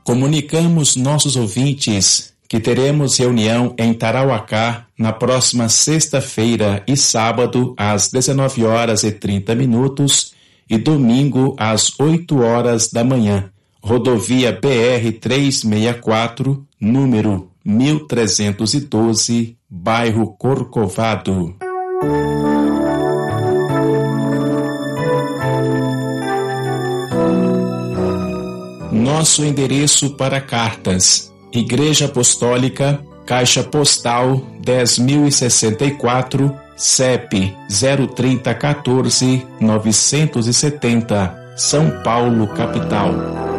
Comunicamos nossos ouvintes que teremos reunião em Tarauacá na próxima sexta-feira e sábado às 19h30 e domingo às 8h da manhã. Rodovia BR-364, número 1312, bairro Corcovado. Nosso endereço para cartas: Igreja Apostólica, Caixa Postal 10.064, CEP 03014-970, São Paulo, capital.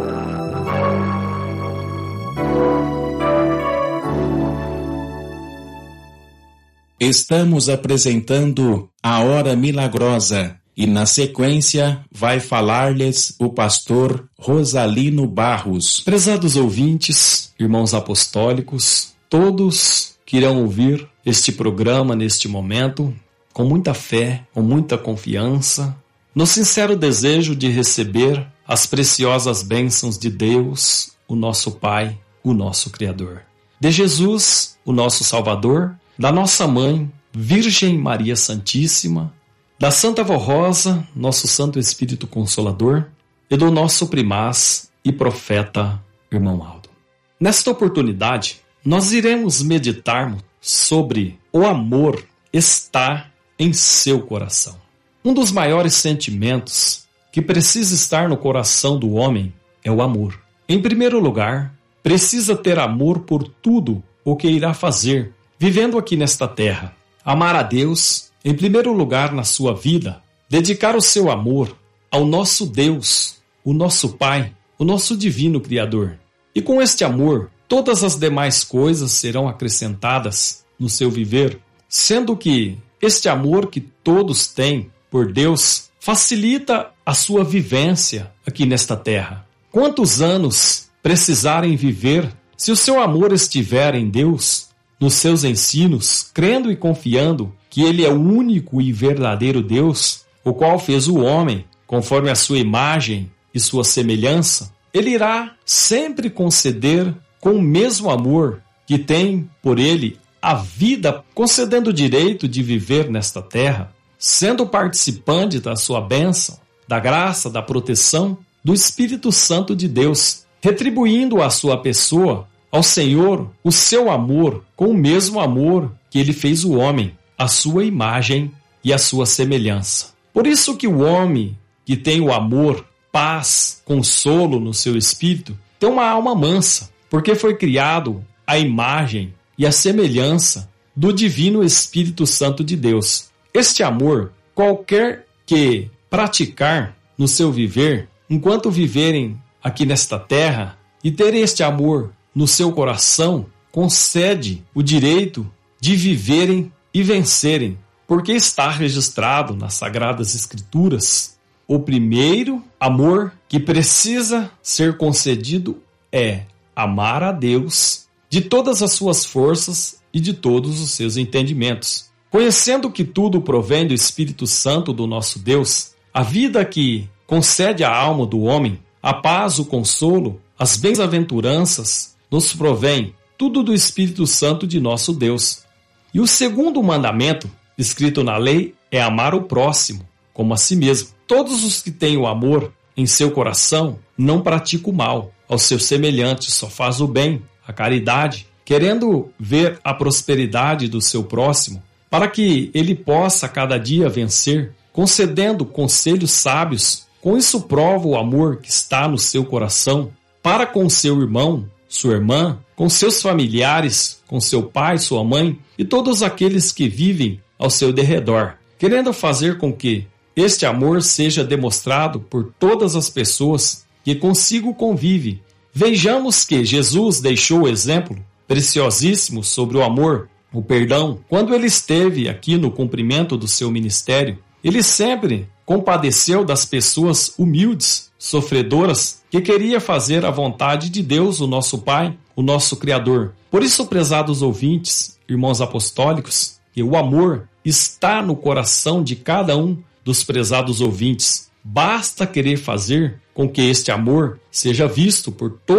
Estamos apresentando a Hora Milagrosa e, na sequência, vai falar-lhes o pastor Rosalino Barros. Prezados ouvintes, irmãos apostólicos, todos que irão ouvir este programa neste momento, com muita fé, com muita confiança, no sincero desejo de receber as preciosas bênçãos de Deus, o nosso Pai, o nosso Criador. De Jesus, o nosso Salvador, da nossa Mãe, Virgem Maria Santíssima, da Santa Vó Rosa, nosso Santo Espírito Consolador, e do nosso primaz e profeta, irmão Aldo. Nesta oportunidade, nós iremos meditar sobre o amor está em seu coração. Um dos maiores sentimentos que precisa estar no coração do homem é o amor. Em primeiro lugar, precisa ter amor por tudo o que irá fazer, vivendo aqui nesta terra. Amar a Deus, em primeiro lugar na sua vida, dedicar o seu amor ao nosso Deus, o nosso Pai, o nosso divino Criador. E com este amor, todas as demais coisas serão acrescentadas no seu viver, sendo que este amor que todos têm por Deus facilita a sua vivência aqui nesta terra. Quantos anos precisarem viver se o seu amor estiver em Deus, nos seus ensinos, crendo e confiando que Ele é o único e verdadeiro Deus, o qual fez o homem conforme a sua imagem e sua semelhança, Ele irá sempre conceder com o mesmo amor que tem por Ele a vida, concedendo o direito de viver nesta terra, sendo participante da sua bênção, da graça, da proteção do Espírito Santo de Deus, retribuindo à sua pessoa, ao Senhor, o seu amor com o mesmo amor que Ele fez o homem, a sua imagem e a sua semelhança. Por isso que o homem que tem o amor, paz, consolo no seu espírito, tem uma alma mansa, porque foi criado à imagem e à semelhança do divino Espírito Santo de Deus. Este amor, qualquer que praticar no seu viver, enquanto viverem aqui nesta terra, e ter este amor no seu coração, concede o direito de viverem e vencerem, porque está registrado nas Sagradas Escrituras. O primeiro amor que precisa ser concedido é amar a Deus de todas as suas forças e de todos os seus entendimentos. Conhecendo que tudo provém do Espírito Santo do nosso Deus, a vida que concede à alma do homem, a paz, o consolo, as bem-aventuranças, nos provém tudo do Espírito Santo de nosso Deus. E o segundo mandamento, escrito na lei, é amar o próximo como a si mesmo. Todos os que têm o amor em seu coração não praticam o mal aos seus semelhantes, só faz o bem, a caridade, querendo ver a prosperidade do seu próximo, para que ele possa cada dia vencer, concedendo conselhos sábios. Com isso prova o amor que está no seu coração para com seu irmão, sua irmã, com seus familiares, com seu pai, sua mãe e todos aqueles que vivem ao seu derredor, querendo fazer com que este amor seja demonstrado por todas as pessoas que consigo convivem. Vejamos que Jesus deixou o exemplo preciosíssimo sobre o amor, o perdão. Quando ele esteve aqui no cumprimento do seu ministério, ele sempre compadeceu das pessoas humildes, sofredoras, que queria fazer a vontade de Deus, o nosso Pai, o nosso Criador. Por isso, prezados ouvintes, irmãos apostólicos, que o amor está no coração de cada um dos prezados ouvintes. Basta querer fazer com que este amor seja visto por todos